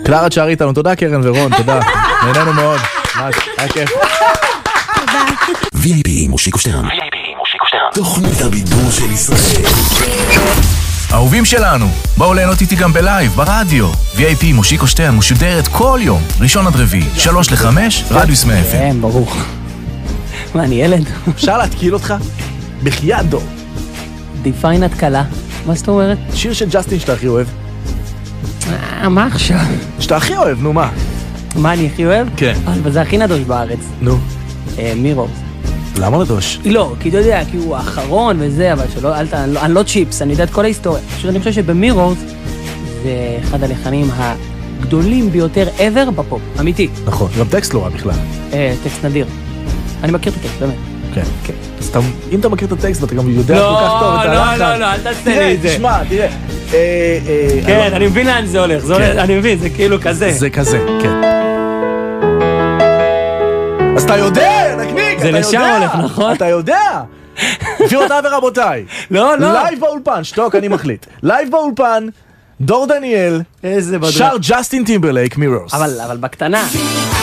קלרה תשארי איתנו, תודה קרן ורון, תודה. נהנינו מאוד. היה כיף. VIP מושיקו שטרן. תוכנית הבידור של ישראל. אהובים שלנו, בואו ליהנות איתי גם בלייב, ברדיו. VIP מושיקו שטרן משודרת כל יום, ראשון עד רביעי, 3-5, רדיוס 100 FM. כן, ברור. מה, אני ילד? אפשר להתקיל אותך? בחייאת דור. דיפיין התקלה. מה זאת אומרת? שיר של ג'סטין שאתה הכי אוהב. מה עכשיו? שאתה הכי אוהב, נו מה? מה אני הכי אוהב? כן. אבל זה הכי נדוש בארץ. נו. מירורס. למה נדוש? לא, כי אתה יודע, כי הוא האחרון וזה, אבל שלא, אני לא צ'יפס, אני יודע את כל ההיסטוריה. פשוט אני חושב שבמירורס זה אחד הלחנים הגדולים ביותר ever בפופ, אמיתי. נכון, גם טקסט לא רע בכלל. טקסט נדיר. אני מכיר את הטקסט, באמת. כן. כן. אז אם אתה מכיר את הטקסט ואתה גם יודע כל כך טוב את הלחן. לא, אל תעשה לי את זה. תשמע, תראה. כן, אני מבין לאן זה הולך, אני מבין, זה כאילו כזה. זה כזה, כן. אז אתה יודע, נקניק, זה לשם הולך, נכון? אתה יודע. גבירותיי ורבותיי. לא. לייב באולפן, שתוק, אני מחליט. לייב באולפן, דור דניאל, איזה בדוק. שר ג'סטין טימברלייק, מירורס. אבל בקטנה.